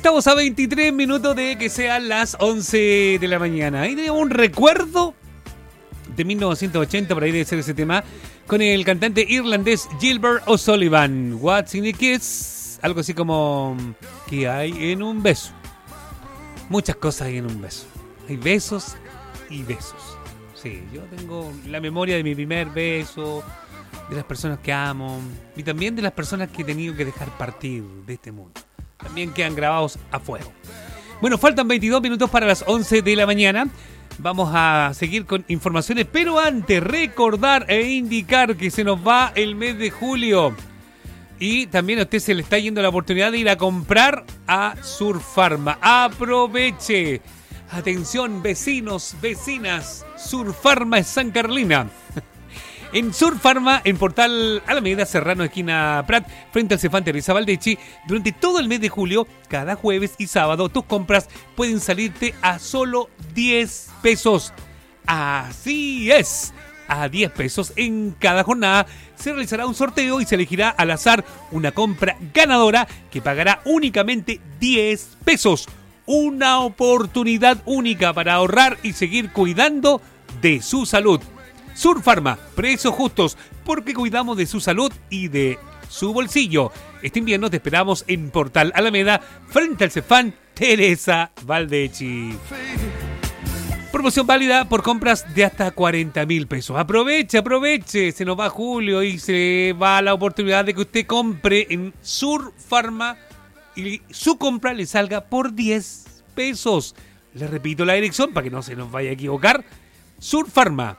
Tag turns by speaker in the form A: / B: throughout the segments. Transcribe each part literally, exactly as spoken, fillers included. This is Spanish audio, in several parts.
A: Estamos a veintitrés minutos de que sean las once de la mañana. Ahí tenemos un recuerdo de mil novecientos ochenta, por ahí debe ser ese tema, con el cantante irlandés Gilbert O'Sullivan. What's in a Kiss? Algo así como, ¿qué hay en un beso? Muchas cosas hay en un beso. Hay besos y besos. Sí, yo tengo la memoria de mi primer beso, de las personas que amo y también de las personas que he tenido que dejar partir de este mundo. También quedan grabados a fuego. Bueno, faltan veintidós minutos para las once de la mañana. Vamos a seguir con informaciones, pero antes recordar e indicar que se nos va el mes de julio. Y también a usted se le está yendo la oportunidad de ir a comprar a Surfarma. Aproveche. Atención, vecinos, vecinas. Surfarma es San Carlina. En Surfarma, en Portal Alameda, Serrano, esquina Prat, frente al Cefán Teresa Valdechi, durante todo el mes de julio, cada jueves y sábado, tus compras pueden salirte a solo diez pesos. Así es, a diez pesos en cada jornada se realizará un sorteo y se elegirá al azar una compra ganadora que pagará únicamente diez pesos. Una oportunidad única para ahorrar y seguir cuidando de su salud. Surfarma, precios justos, porque cuidamos de su salud y de su bolsillo. Este invierno te esperamos en Portal Alameda, frente al Cefán Teresa Valdechi. Promoción válida por compras de hasta cuarenta mil pesos. Aproveche, aproveche, se nos va julio y se va la oportunidad de que usted compre en Surfarma y su compra le salga por diez pesos. Le repito la dirección para que no se nos vaya a equivocar. Surfarma,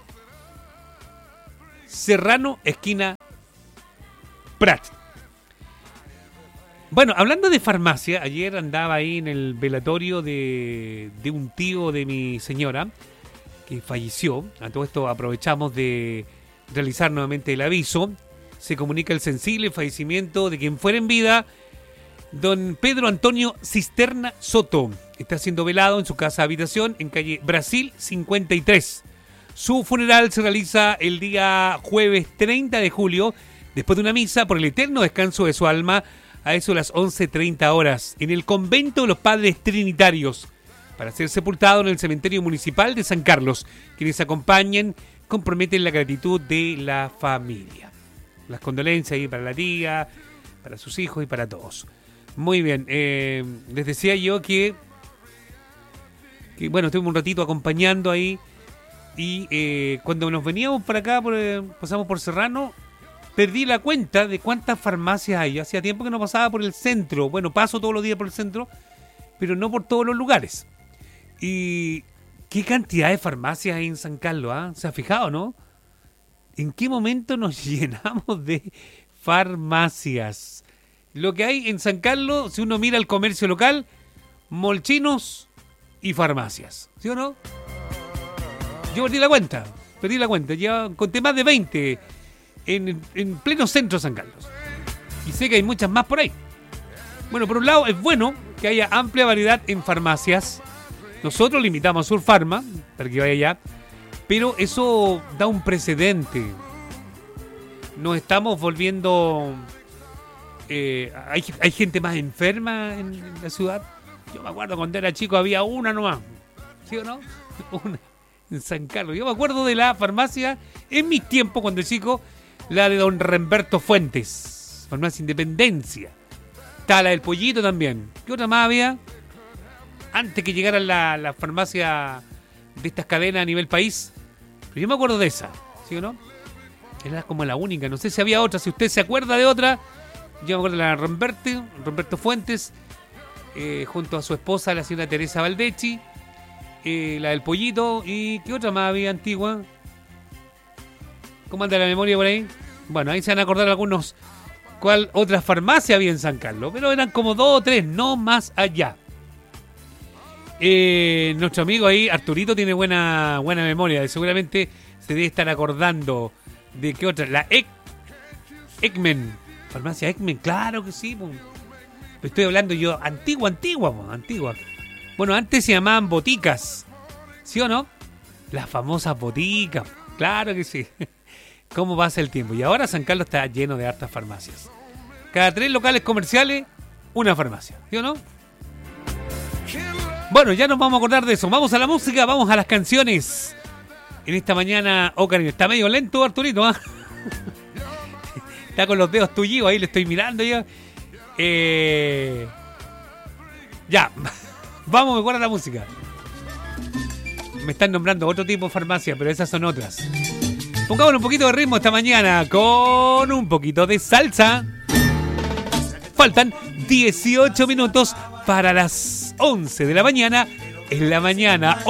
A: Serrano, esquina Prat. Bueno, hablando de farmacia, ayer andaba ahí en el velatorio de, de un tío de mi señora que falleció. A todo esto aprovechamos de realizar nuevamente el aviso. Se comunica el sensible fallecimiento de quien fuera en vida, don Pedro Antonio Cisterna Soto. Está siendo velado en su casa habitación en calle Brasil cincuenta y tres. Su funeral se realiza el día jueves treinta de julio, después de una misa por el eterno descanso de su alma, a eso de las once treinta horas, en el convento de los Padres Trinitarios, para ser sepultado en el cementerio municipal de San Carlos. Quienes acompañen comprometen la gratitud de la familia. Las condolencias ahí para la tía, para sus hijos y para todos. Muy bien, eh, les decía yo que, que, bueno, estuvimos un ratito acompañando ahí. Y eh, cuando nos veníamos para acá, por, eh, pasamos por Serrano, perdí la cuenta de cuántas farmacias hay. Hacía tiempo que no pasaba por el centro. Bueno, paso todos los días por el centro, pero no por todos los lugares. Y qué cantidad de farmacias hay en San Carlos, ¿ah? ¿Se ha fijado, no? ¿En qué momento nos llenamos de farmacias? Lo que hay en San Carlos, si uno mira el comercio local, molchinos y farmacias. ¿Sí o no? Yo perdí la cuenta, perdí la cuenta. Ya conté más de veinte en, en pleno centro de San Carlos. Y sé que hay muchas más por ahí. Bueno, por un lado es bueno que haya amplia variedad en farmacias. Nosotros limitamos a Surfarma para que vaya allá. Pero eso da un precedente. Nos estamos volviendo... Eh, hay, hay gente más enferma en, en la ciudad. Yo me acuerdo cuando era chico había una nomás. ¿Sí o no? Una. En San Carlos. Yo me acuerdo de la farmacia en mis tiempos cuando chico, la de don Remberto Fuentes, farmacia Independencia. Estaba la del Pollito también. ¿Qué otra más había? Antes que llegara la, la farmacia de estas cadenas a nivel país. Pero yo me acuerdo de esa, ¿sí o no? Era como la única. No sé si había otra. Si usted se acuerda de otra, yo me acuerdo de la Remberto, Remberto Fuentes, eh, junto a su esposa, la señora Teresa Valdechi. Eh, la del Pollito. ¿Y qué otra más había antigua? ¿Cómo anda la memoria por ahí? Bueno, ahí se van a acordar algunos cuál otra farmacia había en San Carlos, pero eran como dos o tres, no más allá. Eh, nuestro amigo ahí, Arturito, tiene buena buena memoria. Seguramente se debe estar acordando de qué otra. La Ek, Ekmen. Farmacia Ekmen, claro que sí. Po. Estoy hablando yo, antigua, antigua, po, antigua. Bueno, antes se llamaban boticas, ¿sí o no? Las famosas boticas, claro que sí. ¿Cómo pasa el tiempo? Y ahora San Carlos está lleno de hartas farmacias. Cada tres locales comerciales, una farmacia, ¿sí o no? Bueno, ya nos vamos a acordar de eso. Vamos a la música, vamos a las canciones. En esta mañana, oh cariño, está medio lento Arturito, ¿eh? Está con los dedos tullidos, ahí le estoy mirando yo. Eh... Ya, vamos mejor a la música. Me están nombrando otro tipo de farmacia, pero esas son otras. Pongamos un poquito de ritmo esta mañana con un poquito de salsa. Faltan dieciocho minutos para las once de la mañana. En la mañana